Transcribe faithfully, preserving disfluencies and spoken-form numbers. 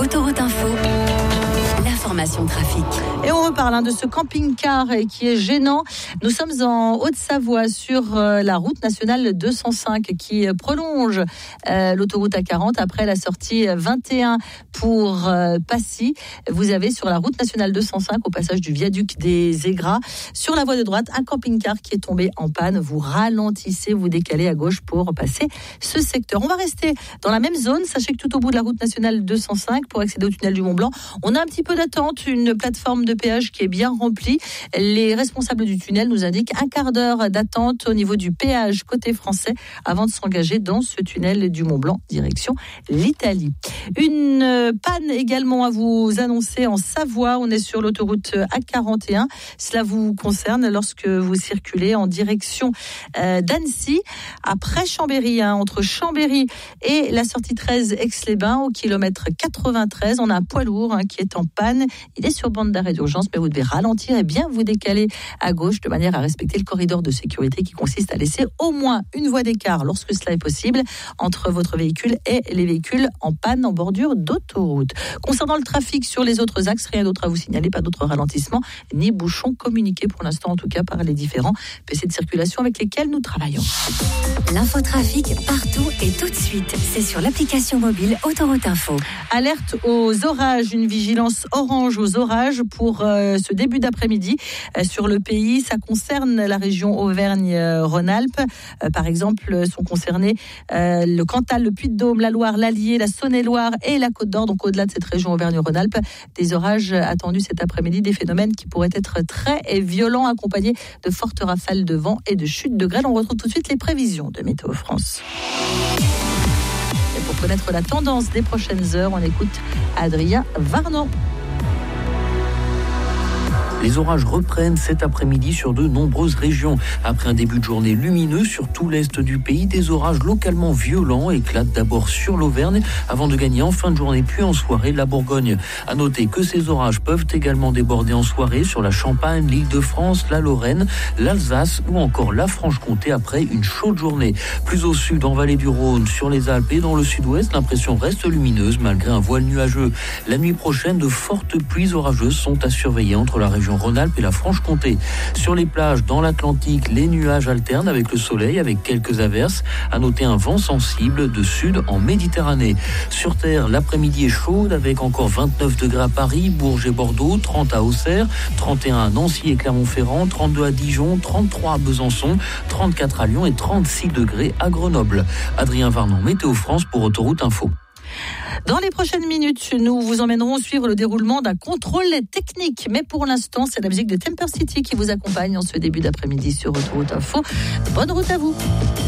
Autoroute Info, l'information trafic. Et on reparle hein, de ce camping-car qui est gênant. Nous sommes en Haute-Savoie sur euh, la route nationale deux cent cinq qui prolonge euh, l'autoroute A quarante après la sortie vingt et un pour euh, Passy. Vous avez sur la route nationale deux cent cinq au passage du viaduc des Aigras, sur la voie de droite, un camping-car qui est tombé en panne. Vous ralentissez, vous décalez à gauche pour passer ce secteur. On va rester dans la même zone. Sachez que tout au bout de la route nationale deux cent cinq, pour accéder au tunnel du Mont Blanc, on a un petit peu d'attente, une plateforme de péage qui est bien remplie. Les responsables du tunnel nous indiquent un quart d'heure d'attente au niveau du péage côté français avant de s'engager dans ce tunnel du Mont Blanc, direction l'Italie. Une panne également à vous annoncer en Savoie. On est sur l'autoroute A quarante et un. Cela vous concerne lorsque vous circulez en direction euh, d'Annecy, après Chambéry, hein, entre Chambéry et la sortie treize Aix-les-Bains, au kilomètre quatre-vingt-treize. On a un poids lourd hein, qui est en panne. Il est sur bande d'arrêt d'urgence, mais vous devez ralentir et bien vous décaler à gauche de manière à respecter le corridor de sécurité qui consiste à laisser au moins une voie d'écart, lorsque cela est possible, entre votre véhicule et les véhicules en panne en bordure d'autoroute. Concernant le trafic sur les autres axes, rien d'autre à vous signaler, pas d'autres ralentissements ni bouchons communiqués pour l'instant, en tout cas par les différents P C de circulation avec lesquels nous travaillons. L'infotrafic partout et tout de suite, c'est sur l'application mobile Autoroute Info. Alerte aux orages, une vigilance orange aux orages pour euh, ce début d'après-midi euh, sur le pays. Ça concerne la région Auvergne-Rhône-Alpes. Euh, par exemple, sont concernés euh, le Cantal, le Puy-de-Dôme, la Loire, l'Allier, la Saône-et-Loire et la Côte-d'Or. Donc au-delà de cette région Auvergne-Rhône-Alpes, des orages attendus cet après-midi, des phénomènes qui pourraient être très violents, accompagnés de fortes rafales de vent et de chutes de grêle. On retrouve tout de suite les prévisions de Météo France. Et pour connaître la tendance des prochaines heures, on écoute Adrien Varnon. Les orages reprennent cet après-midi sur de nombreuses régions. Après un début de journée lumineux sur tout l'est du pays, des orages localement violents éclatent d'abord sur l'Auvergne avant de gagner en fin de journée puis en soirée la Bourgogne. À noter que ces orages peuvent également déborder en soirée sur la Champagne, l'Île-de-France, la Lorraine, l'Alsace ou encore la Franche-Comté après une chaude journée. Plus au sud, en vallée du Rhône, sur les Alpes et dans le sud-ouest, l'impression reste lumineuse malgré un voile nuageux. La nuit prochaine, de fortes pluies orageuses sont à surveiller entre la région Rhône-Alpes et la Franche-Comté. Sur les plages dans l'Atlantique, les nuages alternent avec le soleil, avec quelques averses. À noter un vent sensible de sud en Méditerranée. Sur Terre, l'après-midi est chaude avec encore vingt-neuf degrés à Paris, Bourges et Bordeaux, trente à Auxerre, trente et un à Nancy et Clermont-Ferrand, trente-deux à Dijon, trente-trois à Besançon, trente-quatre à Lyon et trente-six degrés à Grenoble. Adrien Varnon, Météo France pour Autoroute Info. Dans les prochaines minutes, nous vous emmènerons suivre le déroulement d'un contrôle technique. Mais pour l'instant, c'est la musique de Temper City qui vous accompagne en ce début d'après-midi sur Autoroute Info. Bonne route à vous.